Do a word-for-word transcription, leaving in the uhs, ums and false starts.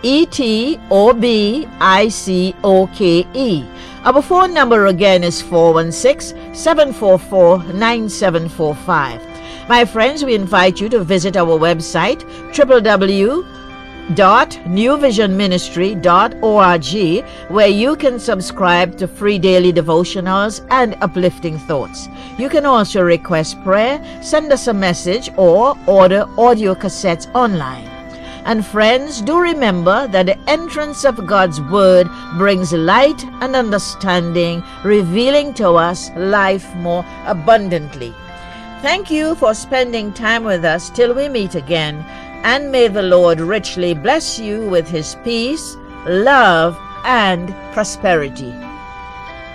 E T O B I C O K E. Our phone number again is four one six, seven four four, nine seven four five. My friends, we invite you to visit our website, w w w dot new vision ministry dot org, where you can subscribe to free daily devotionals and uplifting thoughts. You can also request prayer, send us a message, or order audio cassettes online. And friends, do remember that the entrance of God's Word brings light and understanding, revealing to us life more abundantly. Thank you for spending time with us till we meet again, and may the Lord richly bless you with His peace, love, and prosperity.